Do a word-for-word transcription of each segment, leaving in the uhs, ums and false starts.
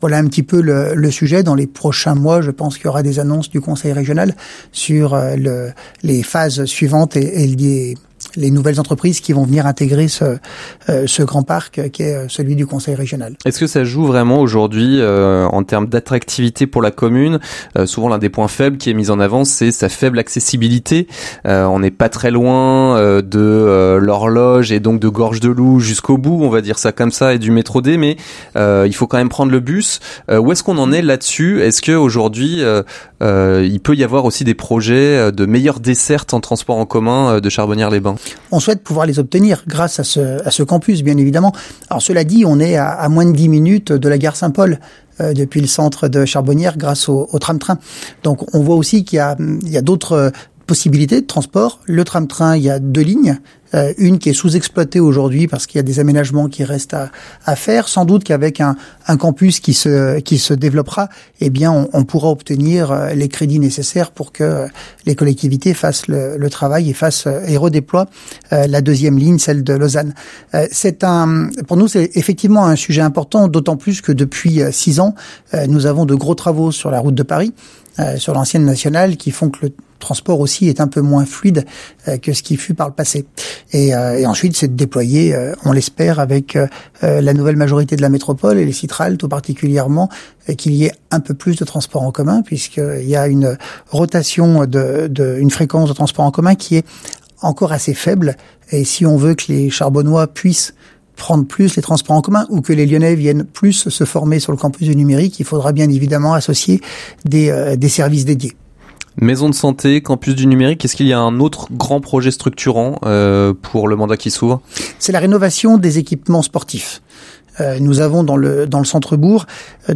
voilà un petit peu le, le sujet. Dans les prochains mois, je pense qu'il y aura des annonces du Conseil régional sur euh, le, les phases suivantes et, et les, les nouvelles entreprises qui vont venir intégrer ce, euh, ce grand parc euh, qui est celui du Conseil régional. Est-ce que ça joue vraiment aujourd'hui euh, en termes d'attractivité pour la commune? euh, Souvent, l'un des points faibles qui est mis en avant, c'est sa faible accessibilité. Euh, on n'est pas très loin euh, de euh, l'horloge et donc de Gorge-de-Loup jusqu'au bout, on va dire ça comme ça, et du métro D, mais euh, il faut quand même prendre le bus. Euh, où est-ce qu'on en est là-dessus? Est-ce que aujourd'hui, euh, euh, il peut y avoir aussi des projets de meilleure desserte en transport en commun de Charbonnières-les-Bains? On souhaite pouvoir les obtenir grâce à ce, à ce campus, bien évidemment. Alors cela dit, on est à, à moins de dix minutes de la gare Saint-Paul, euh, depuis le centre de Charbonnières, grâce au, au tram-train. Donc on voit aussi qu'il y a, il y a d'autres possibilités de transport. Le tram-train, il y a deux lignes. Euh, une qui est sous-exploitée aujourd'hui parce qu'il y a des aménagements qui restent à, à faire. Sans doute qu'avec un, un campus qui se, qui se développera, eh bien, on, on pourra obtenir les crédits nécessaires pour que les collectivités fassent le, le travail et fassent et redéploient euh, la deuxième ligne, celle de Lausanne. Euh, c'est un, pour nous, c'est effectivement un sujet important, d'autant plus que depuis six ans, euh, nous avons de gros travaux sur la route de Paris, euh, sur l'ancienne nationale, qui font que le transport aussi est un peu moins fluide euh, que ce qui fut par le passé. Et, euh, et ensuite, c'est de déployer, euh, on l'espère, avec euh, la nouvelle majorité de la métropole et les Citrales tout particulièrement, euh, qu'il y ait un peu plus de transport en commun, puisqu'il y a une rotation de, de une fréquence de transport en commun qui est encore assez faible. Et si on veut que les Charbonnois puissent prendre plus les transports en commun ou que les Lyonnais viennent plus se former sur le campus du numérique, il faudra bien évidemment associer des, euh, des services dédiés. Maison de santé, campus du numérique, est-ce qu'il y a un autre grand projet structurant euh, pour le mandat qui s'ouvre? C'est la rénovation des équipements sportifs. Euh, nous avons dans le dans le centre-bourg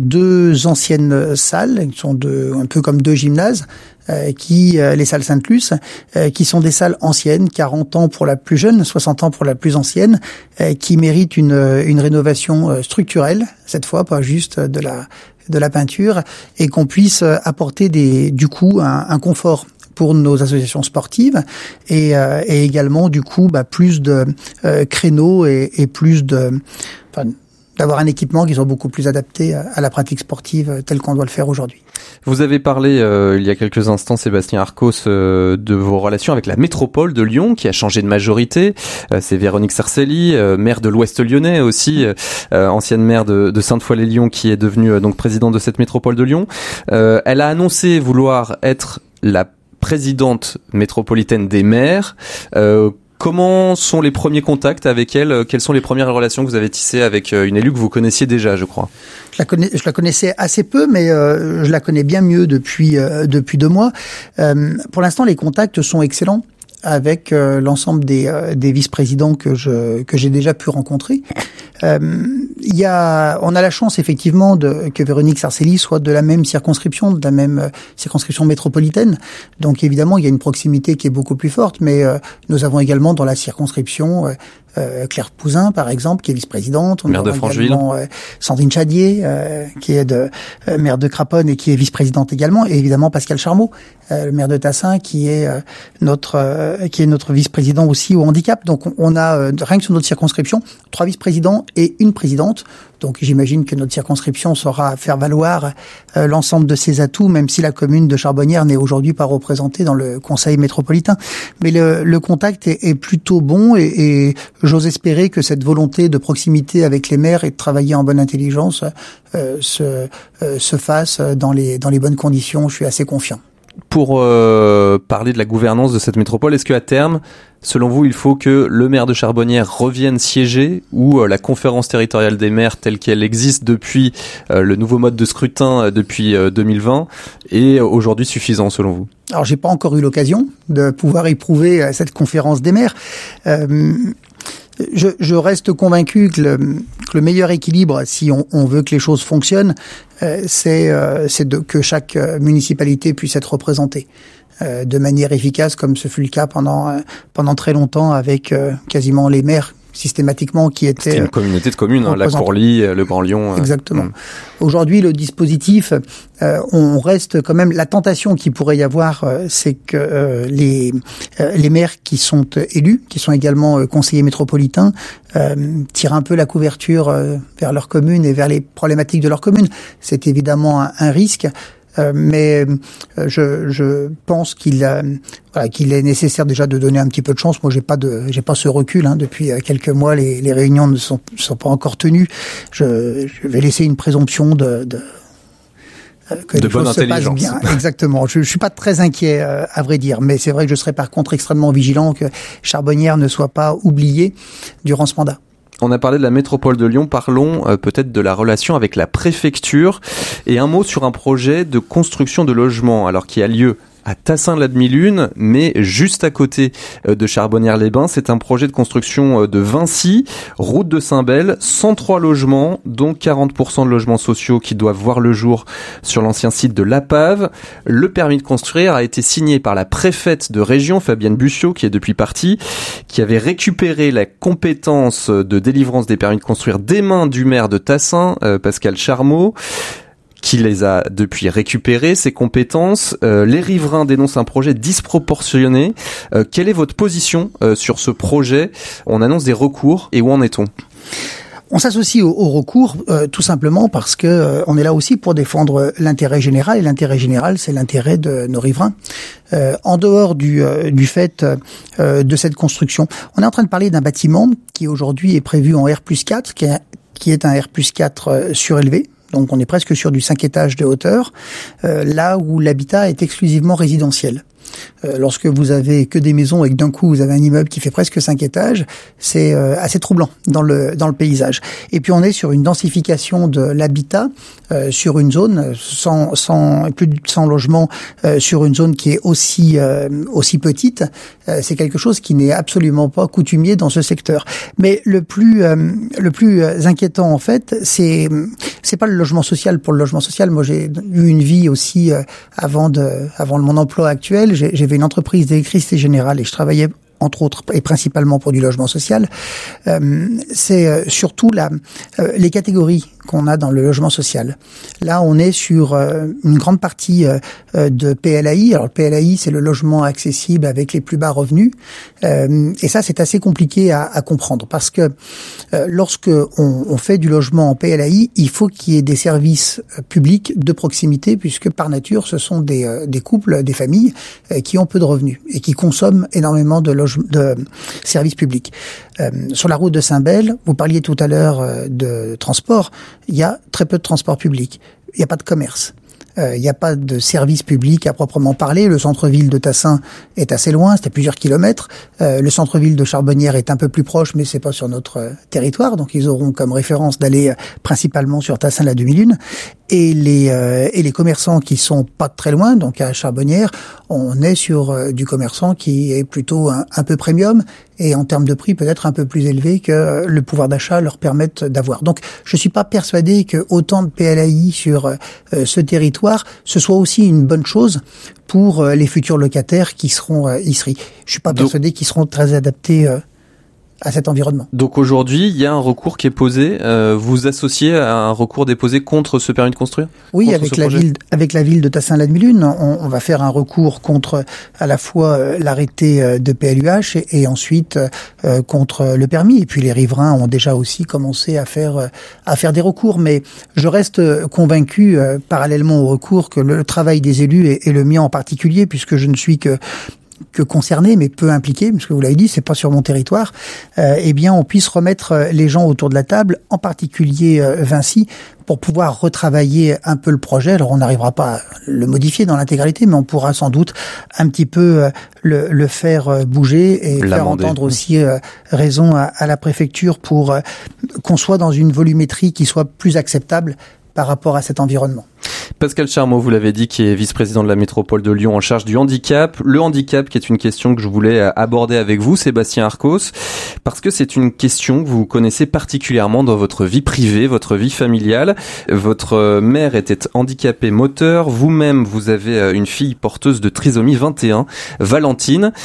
deux anciennes salles qui sont deux, un peu comme deux gymnases, euh, qui euh, les salles Sainte-Luce, euh, qui sont des salles anciennes, quarante ans pour la plus jeune, soixante ans pour la plus ancienne, euh, qui méritent une une rénovation structurelle cette fois, pas juste de la de la peinture, et qu'on puisse apporter des du coup un, un confort pour nos associations sportives et, euh, et également du coup bah, plus de euh, créneaux et, et plus de enfin, d'avoir un équipement qui soit beaucoup plus adapté à, à la pratique sportive telle qu'on doit le faire aujourd'hui. Vous avez parlé euh, il y a quelques instants, Sébastien Arcos, euh, de vos relations avec la métropole de Lyon qui a changé de majorité. Euh, c'est Véronique Sarcelli, euh, maire de l'Ouest lyonnais aussi, euh, ancienne maire de, de Sainte-Foy-les-Lyons, qui est devenue euh, donc présidente de cette métropole de Lyon. Euh, elle a annoncé vouloir être la présidente métropolitaine des maires. Euh, Comment sont les premiers contacts avec elle? Quelles sont les premières relations que vous avez tissées avec une élue que vous connaissiez déjà, je crois? Je la, connais, je la connaissais assez peu, mais euh, je la connais bien mieux depuis euh, depuis deux mois. Euh, pour l'instant, les contacts sont excellents avec euh, l'ensemble des, euh, des vice-présidents que je que j'ai déjà pu rencontrer. Euh, il y a, on a la chance effectivement de, que Véronique Sarcelli soit de la même circonscription, de la même euh, circonscription métropolitaine. Donc évidemment, il y a une proximité qui est beaucoup plus forte, mais euh, nous avons également dans la circonscription euh, euh, Claire Pouzin, par exemple, qui est vice-présidente. On maire de Francheville. Euh, Sandrine Chadier, euh, qui est de euh, maire de Craponne et qui est vice-présidente également, et évidemment Pascal Charmeau, euh, le maire de Tassin, qui est euh, notre euh, qui est notre vice-président aussi au handicap. Donc on, on a euh, rien que sur notre circonscription trois vice-présidents et une présidente. Donc j'imagine que notre circonscription saura faire valoir euh, l'ensemble de ses atouts, même si la commune de Charbonnières n'est aujourd'hui pas représentée dans le conseil métropolitain. Mais le, le contact est, est plutôt bon et, et j'ose espérer que cette volonté de proximité avec les maires et de travailler en bonne intelligence euh, se, euh, se fasse dans les, dans les bonnes conditions. Je suis assez confiant. Pour euh, parler de la gouvernance de cette métropole, est-ce qu'à terme, selon vous, il faut que le maire de Charbonnières revienne siéger ou euh, la conférence territoriale des maires telle qu'elle existe depuis euh, le nouveau mode de scrutin euh, depuis euh, deux mille vingt est aujourd'hui suffisant selon vous? Alors, j'ai pas encore eu l'occasion de pouvoir éprouver euh, cette conférence des maires. Euh, Je, je reste convaincu que le, que le meilleur équilibre, si on, on veut que les choses fonctionnent, euh, c'est, euh, c'est de, que chaque municipalité puisse être représentée euh, de manière efficace, comme ce fut le cas pendant, euh, pendant très longtemps avec euh, quasiment les maires systématiquement qui était... C'était une communauté de communes, hein, la Courlie, le Grand Lyon. Exactement. Euh, Aujourd'hui, le dispositif, euh, on reste quand même... La tentation qu'il pourrait y avoir, euh, c'est que euh, les, euh, les maires qui sont élus, qui sont également euh, conseillers métropolitains, euh, tirent un peu la couverture euh, vers leur commune et vers les problématiques de leur commune. C'est évidemment un, un risque. Euh, mais euh, je, je pense qu'il, euh, voilà, qu'il est nécessaire déjà de donner un petit peu de chance. Moi, j'ai pas de, j'ai pas ce recul. Hein. Depuis quelques mois, les, les réunions ne sont, sont pas encore tenues. Je, je vais laisser une présomption de, de que de les bonne choses se passent bien. Exactement. Je, je suis pas très inquiet, euh, à vrai dire, mais c'est vrai que je serai par contre extrêmement vigilant que Charbonnières ne soit pas oubliée durant ce mandat. On a parlé de la métropole de Lyon, parlons euh, peut-être de la relation avec la préfecture et un mot sur un projet de construction de logements alors qui a lieu à Tassin-la-Demi-Lune, mais juste à côté de Charbonnières-les-Bains. C'est un projet de construction de Vincy, route de Saint-Bel, cent trois logements, dont quarante pour cent de logements sociaux qui doivent voir le jour sur l'ancien site de l'A P A V. Le permis de construire a été signé par la préfète de région, Fabienne Bussiot, qui est depuis partie, qui avait récupéré la compétence de délivrance des permis de construire des mains du maire de Tassin, euh, Pascal Charmeau, qui les a depuis récupérés, ces compétences. Euh, les riverains dénoncent un projet disproportionné. Euh, quelle est votre position euh, sur ce projet ? On annonce des recours, et où en est-on ? On s'associe au, au recours euh, tout simplement parce que euh, on est là aussi pour défendre l'intérêt général, et l'intérêt général, c'est l'intérêt de nos riverains. Euh, en dehors du, euh, du fait euh, de cette construction, on est en train de parler d'un bâtiment qui aujourd'hui est prévu en R plus quatre, qui est, qui est un R plus quatre euh, surélevé. Donc on est presque sur du cinq étages de hauteur, euh, là où l'habitat est exclusivement résidentiel. Euh, lorsque vous avez que des maisons et que d'un coup vous avez un immeuble qui fait presque cinq étages, c'est euh, assez troublant dans le dans le paysage. Et puis on est sur une densification de l'habitat euh, sur une zone sans sans plus de cent logements euh, sur une zone qui est aussi euh, aussi petite. Euh, c'est quelque chose qui n'est absolument pas coutumier dans ce secteur. Mais le plus euh, le plus inquiétant en fait, c'est c'est pas le logement social pour le logement social. Moi j'ai eu une vie aussi euh, avant de avant mon emploi actuel. J'avais une entreprise d'électricité générale et je travaillais entre autres et principalement pour du logement social. Euh, c'est euh, surtout la, euh, les catégories qu'on a dans le logement social. Là, on est sur euh, une grande partie euh, de P L A I. Alors, le P L A I, c'est le logement accessible avec les plus bas revenus. Euh, et ça, c'est assez compliqué à, à comprendre parce que euh, lorsque on, on fait du logement en P L A I, il faut qu'il y ait des services publics de proximité puisque par nature, ce sont des, euh, des couples, des familles euh, qui ont peu de revenus et qui consomment énormément de, loge- de services publics. Euh, sur la route de Saint-Bel, vous parliez tout à l'heure euh, de transport. Il y a très peu de transport public. Il n'y a pas de commerce. Euh, il n'y a pas de service public à proprement parler. Le centre-ville de Tassin est assez loin, c'est à plusieurs kilomètres. Euh, le centre-ville de Charbonnières est un peu plus proche, mais c'est pas sur notre euh, territoire. Donc ils auront comme référence d'aller euh, principalement sur Tassin-la-Demi-Lune. Et les euh, et les commerçants qui sont pas très loin, donc à Charbonnières, on est sur euh, du commerçant qui est plutôt un, un peu premium et en termes de prix peut-être un peu plus élevé que euh, le pouvoir d'achat leur permette d'avoir. Donc je suis pas persuadé que autant de P L A I sur euh, ce territoire, ce soit aussi une bonne chose pour euh, les futurs locataires qui seront euh, ici. Je suis pas Donc, persuadé qu'ils seront très adaptés euh, à cet environnement. Donc aujourd'hui, il y a un recours qui est posé. Euh, vous associez à un recours déposé contre ce permis de construire ? Oui, avec la ville, avec la ville de Tassin-la-Demi-Lune, on, on va faire un recours contre à la fois euh, l'arrêté euh, de P L U H et, et ensuite euh, contre le permis. Et puis les riverains ont déjà aussi commencé à faire euh, à faire des recours. Mais je reste convaincu, euh, parallèlement au recours, que le travail des élus et, et le mien en particulier, puisque je ne suis que que concerné, mais peu impliqué, parce que vous l'avez dit, c'est pas sur mon territoire, euh, eh bien, on puisse remettre les gens autour de la table, en particulier euh, Vincy, pour pouvoir retravailler un peu le projet. Alors, on n'arrivera pas à le modifier dans l'intégralité, mais on pourra sans doute un petit peu euh, le, le faire euh, bouger et faire entendre aussi euh, raison à, à la préfecture pour euh, qu'on soit dans une volumétrie qui soit plus acceptable par rapport à cet environnement. Pascal Charmeau, vous l'avez dit, qui est vice-président de la métropole de Lyon en charge du handicap. Le handicap, qui est une question que je voulais aborder avec vous, Sébastien Arcos, parce que c'est une question que vous connaissez particulièrement dans votre vie privée, votre vie familiale. Votre mère était handicapée moteur. Vous-même, vous avez une fille porteuse de trisomie vingt et un, Valentine.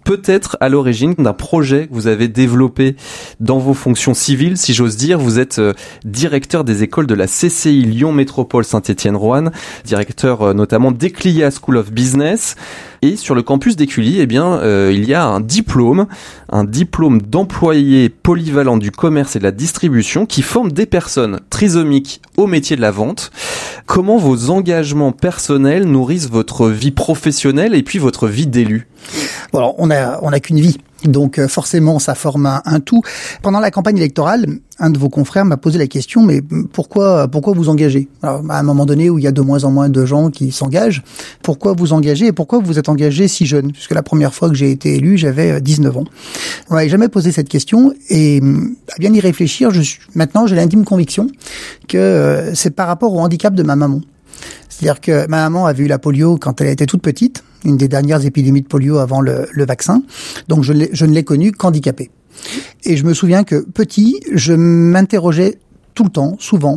peut-être à l'origine d'un projet que vous avez développé dans vos fonctions civiles, si j'ose dire. Vous êtes euh, directeur des écoles de la C C I Lyon Métropole Saint-Étienne-Roanne, directeur euh, notamment d'Eclia School of Business. Et sur le campus d'Écully, eh bien, euh, il y a un diplôme, un diplôme d'employé polyvalent du commerce et de la distribution qui forme des personnes trisomiques au métier de la vente. Comment vos engagements personnels nourrissent votre vie professionnelle et puis votre vie d'élu ? Bon, alors, on a, on a qu'une vie. Donc euh, forcément, ça forme un, un tout. Pendant la campagne électorale, un de vos confrères m'a posé la question, mais pourquoi pourquoi vous engagez ? Alors, à un moment donné où il y a de moins en moins de gens qui s'engagent, pourquoi vous engagez et pourquoi vous êtes engagé si jeune ? Puisque la première fois que j'ai été élu, j'avais dix-neuf ans. On m'avait jamais posé cette question et à bien y réfléchir, je suis, maintenant j'ai l'intime conviction que euh, c'est par rapport au handicap de ma maman. C'est-à-dire que ma maman avait eu la polio quand elle était toute petite, une des dernières épidémies de polio avant le, le vaccin. Donc je, je ne l'ai connue qu'handicapée. Et je me souviens que petit, je m'interrogeais tout le temps, souvent,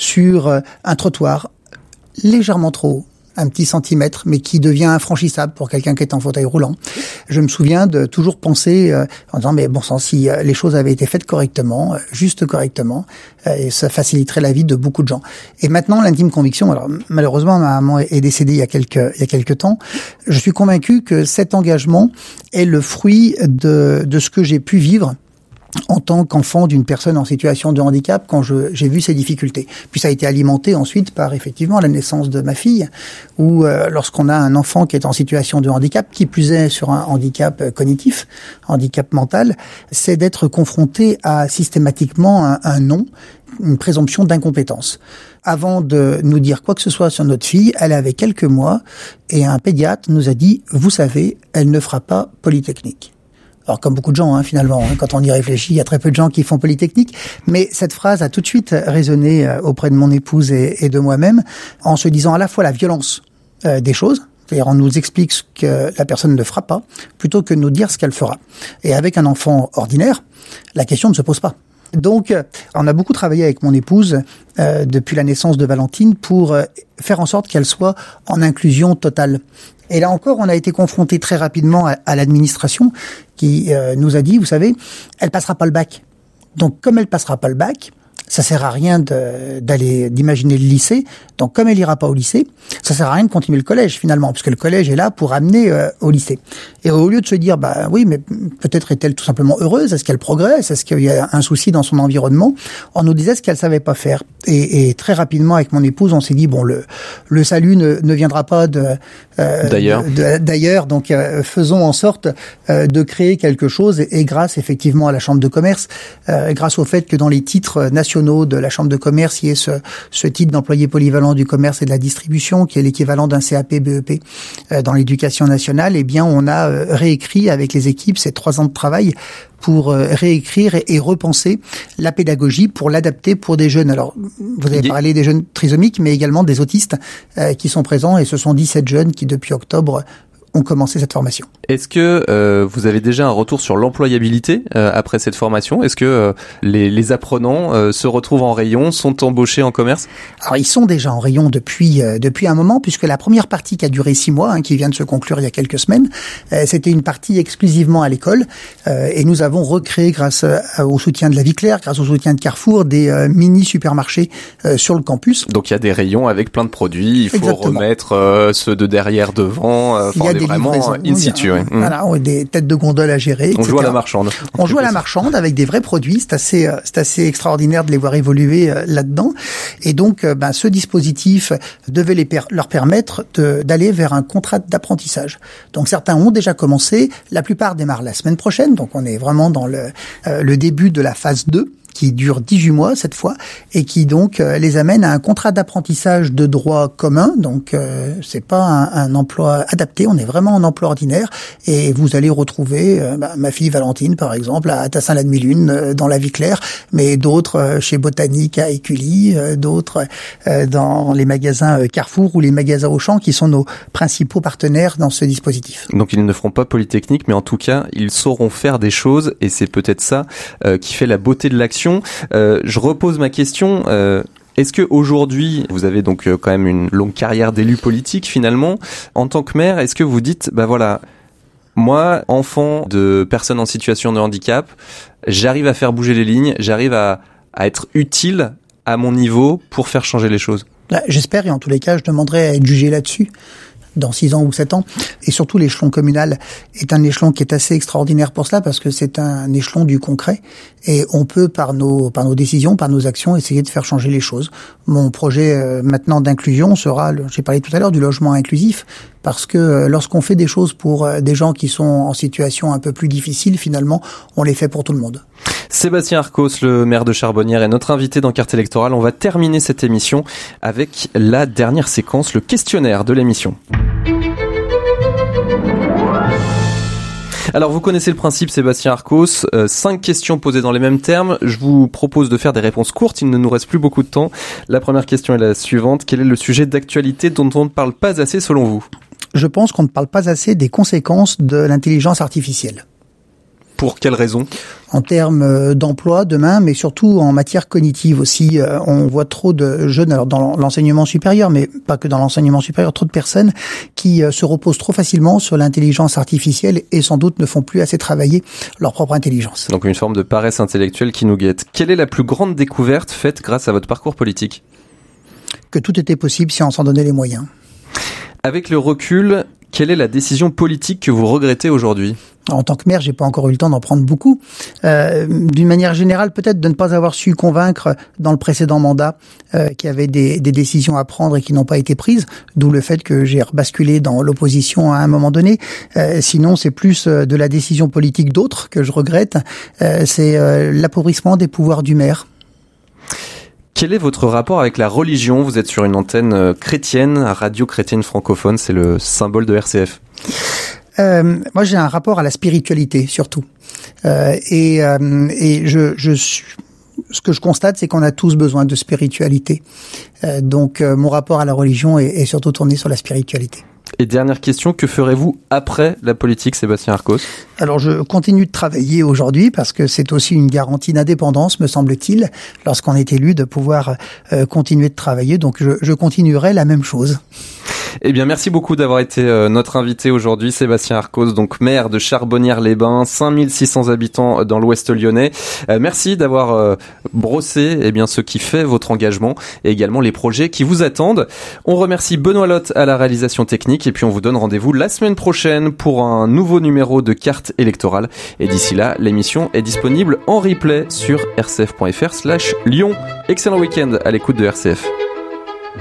sur un trottoir légèrement trop haut, un petit centimètre, mais qui devient infranchissable pour quelqu'un qui est en fauteuil roulant. Je me souviens de toujours penser euh, en disant, mais bon sang, si euh, les choses avaient été faites correctement, euh, juste correctement, euh, et ça faciliterait la vie de beaucoup de gens. Et maintenant, l'intime conviction, alors malheureusement, ma maman est décédée il y a quelques, il y a quelques temps, je suis convaincu que cet engagement est le fruit de, de ce que j'ai pu vivre en tant qu'enfant d'une personne en situation de handicap quand je, j'ai vu ces difficultés. Puis ça a été alimenté ensuite par effectivement la naissance de ma fille, où euh, lorsqu'on a un enfant qui est en situation de handicap, qui plus est sur un handicap cognitif, handicap mental, c'est d'être confronté à systématiquement un, un non, une présomption d'incompétence. Avant de nous dire quoi que ce soit sur notre fille, elle avait quelques mois et un pédiatre nous a dit « Vous savez, elle ne fera pas Polytechnique ». Alors comme beaucoup de gens, hein, finalement, hein, quand on y réfléchit, il y a très peu de gens qui font Polytechnique. Mais cette phrase a tout de suite résonné auprès de mon épouse et, et de moi-même, en se disant à la fois la violence euh, des choses, c'est-à-dire on nous explique ce que la personne ne fera pas, plutôt que de nous dire ce qu'elle fera. Et avec un enfant ordinaire, la question ne se pose pas. Donc, on a beaucoup travaillé avec mon épouse euh, depuis la naissance de Valentine pour euh, faire en sorte qu'elle soit en inclusion totale. Et là encore, on a été confronté très rapidement à, à l'administration qui euh, nous a dit, vous savez, elle passera pas le bac. Donc, comme elle passera pas le bac, ça sert à rien de, d'aller d'imaginer le lycée. Donc, comme elle ira pas au lycée, ça sert à rien de continuer le collège finalement, parce que le collège est là pour amener euh, au lycée. Et au lieu de se dire, bah oui, mais peut-être est-elle tout simplement heureuse, est-ce qu'elle progresse, est-ce qu'il y a un souci dans son environnement, on nous disait ce qu'elle savait pas faire. Et, et très rapidement avec mon épouse, on s'est dit bon, le le salut ne, ne viendra pas de euh, d'ailleurs. De, de, d'ailleurs, donc euh, faisons en sorte euh, de créer quelque chose. Et, et grâce effectivement à la Chambre de commerce, euh, grâce au fait que dans les titres nationaux de la Chambre de commerce, il y ait ce, ce titre d'employé polyvalent du commerce et de la distribution, qui est l'équivalent d'un C A P B E P euh, dans l'éducation nationale, eh bien, on a euh, réécrit avec les équipes ces trois ans de travail pour euh, réécrire et, et repenser la pédagogie pour l'adapter pour des jeunes. Alors, vous avez Il... parlé des jeunes trisomiques, mais également des autistes euh, qui sont présents, et ce sont dix-sept jeunes qui, depuis octobre, ont commencé cette formation. Est-ce que euh, vous avez déjà un retour sur l'employabilité euh, après cette formation ? Est-ce que euh, les, les apprenants euh, se retrouvent en rayon, sont embauchés en commerce ? Alors ils sont déjà en rayon depuis euh, depuis un moment, puisque la première partie qui a duré six mois, hein, qui vient de se conclure il y a quelques semaines, euh, c'était une partie exclusivement à l'école, euh, et nous avons recréé, grâce euh, au soutien de la Vie Claire, grâce au soutien de Carrefour, des euh, mini supermarchés euh, sur le campus. Donc il y a des rayons avec plein de produits, il faut Exactement. remettre euh, ceux de derrière devant, euh, il y a des vraiment livraisons, in situ. Ouais. Voilà, on a des têtes de gondole à gérer. On et cetera. joue à la marchande. On joue à la marchande avec des vrais produits. C'est assez, c'est assez extraordinaire de les voir évoluer euh, là-dedans. Et donc, euh, ben, ce dispositif devait les per- leur permettre de, d'aller vers un contrat d'apprentissage. Donc, certains ont déjà commencé. La plupart démarrent la semaine prochaine. Donc, on est vraiment dans le, euh, le début de la phase deux, qui dure dix-huit mois cette fois, et qui donc euh, les amène à un contrat d'apprentissage de droit commun. Donc euh, c'est pas un, un emploi adapté, on est vraiment en emploi ordinaire, et vous allez retrouver euh, bah, ma fille Valentine par exemple à Tassin-la-Demi-Lune euh, dans la Vie Claire, mais d'autres euh, chez Botanique à Écully, euh, d'autres euh, dans les magasins euh, Carrefour ou les magasins Auchan, qui sont nos principaux partenaires dans ce dispositif. Donc ils ne feront pas Polytechnique, mais en tout cas ils sauront faire des choses, et c'est peut-être ça euh, qui fait la beauté de l'action. Euh, je repose ma question. Euh, est-ce que aujourd'hui, vous avez donc euh, quand même une longue carrière d'élu politique finalement, en tant que maire, est-ce que vous dites, bah voilà, Moi, enfant de personnes en situation de handicap, j'arrive à faire bouger les lignes, j'arrive à, à être utile à mon niveau pour faire changer les choses. J'espère, et en tous les cas, je demanderai à être jugé là-dessus dans six ans ou sept ans. Et surtout, l'échelon communal est un échelon qui est assez extraordinaire pour cela, parce que c'est un échelon du concret. Et on peut, par nos, par nos décisions, par nos actions, essayer de faire changer les choses. Mon projet euh, maintenant d'inclusion sera, j'ai parlé tout à l'heure du logement inclusif, parce que euh, lorsqu'on fait des choses pour euh, des gens qui sont en situation un peu plus difficile, finalement, on les fait pour tout le monde. Sébastien Arcos, le maire de Charbonnières, est notre invité dans Carte électorale. On va terminer cette émission avec la dernière séquence, le questionnaire de l'émission. Alors vous connaissez le principe, Sébastien Arcos, euh, cinq questions posées dans les mêmes termes. Je vous propose de faire des réponses courtes, il ne nous reste plus beaucoup de temps. La première question est la suivante: quel est le sujet d'actualité dont on ne parle pas assez selon vous ? Je pense qu'on ne parle pas assez des conséquences de l'intelligence artificielle. Pour quelles raisons ? En termes d'emploi demain, mais surtout en matière cognitive aussi. On voit trop de jeunes, alors dans l'enseignement supérieur, mais pas que dans l'enseignement supérieur, trop de personnes qui se reposent trop facilement sur l'intelligence artificielle et sans doute ne font plus assez travailler leur propre intelligence. Donc une forme de paresse intellectuelle qui nous guette. Quelle est la plus grande découverte faite grâce à votre parcours politique ? Que tout était possible si on s'en donnait les moyens. Avec le recul, quelle est la décision politique que vous regrettez aujourd'hui ? En tant que maire, j'ai pas encore eu le temps d'en prendre beaucoup. Euh, d'une manière générale, peut-être de ne pas avoir su convaincre dans le précédent mandat euh, qu'il y avait des, des décisions à prendre et qui n'ont pas été prises, d'où le fait que j'ai rebasculé dans l'opposition à un moment donné. Euh, sinon, c'est plus euh, de la décision politique d'autres que je regrette. Euh, c'est euh, l'appauvrissement des pouvoirs du maire. Quel est votre rapport avec la religion ? Vous êtes sur une antenne chrétienne, radio chrétienne francophone, c'est le symbole de R C F. Euh, moi, j'ai un rapport à la spiritualité, surtout. Euh, et euh, et je, je suis... Ce que je constate, c'est qu'on a tous besoin de spiritualité. Euh, donc, euh, mon rapport à la religion est, est surtout tourné sur la spiritualité. Et dernière question, que ferez-vous après la politique, Sébastien Arcos ? Alors, je continue de travailler aujourd'hui parce que c'est aussi une garantie d'indépendance, me semble-t-il, lorsqu'on est élu, de pouvoir euh, continuer de travailler. Donc, je, je continuerai la même chose. Eh bien, merci beaucoup d'avoir été euh, notre invité aujourd'hui, Sébastien Arcos, donc maire de Charbonnières-les-Bains, cinq mille six cents habitants dans l'Ouest lyonnais. Euh, merci d'avoir euh, brossé eh bien, ce qui fait votre engagement et également les projets qui vous attendent. On remercie Benoît Lotte à la réalisation technique et puis on vous donne rendez-vous la semaine prochaine pour un nouveau numéro de Carte électorale. Et d'ici là, l'émission est disponible en replay sur r c f point f r slash Lyon. Excellent week-end à l'écoute de R C F.